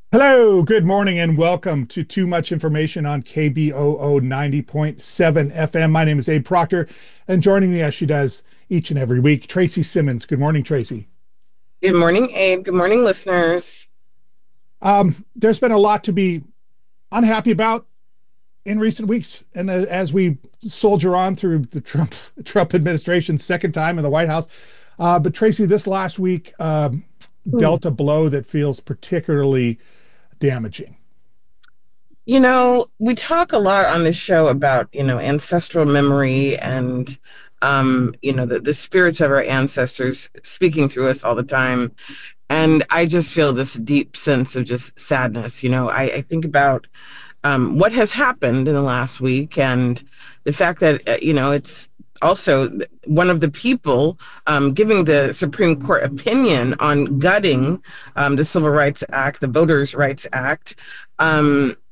Hello, good morning, and welcome to Too Much Information on KBOO 90.7 FM. My name is Abe Proctor, and joining me as she does each and every week, Tracy Simmons. Good morning, Tracy. Good morning, Abe. Good morning, listeners. There's been a lot to be unhappy about in recent weeks, and as we soldier on through the Trump administration's second time in the White House. But Tracy, this last week Hmm. dealt a blow that feels particularly damaging. We talk a lot on this show about, ancestral memory and, the spirits of our ancestors speaking through us all the time. And I just feel this deep sense of just sadness. I think about what has happened in the last week and the fact that, it's also one of the people giving the Supreme Court opinion on gutting the Civil Rights Act, the Voters' Rights Act.